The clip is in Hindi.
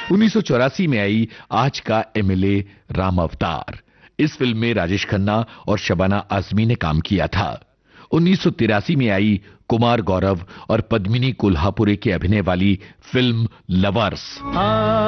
1984 में आई आज का एमएलए राम अवतार। इस फिल्म में राजेश खन्ना और शबाना आजमी ने काम किया था। 1983 में आई कुमार गौरव और पद्मिनी कोल्हापुरे के अभिनय वाली फिल्म लवर्स।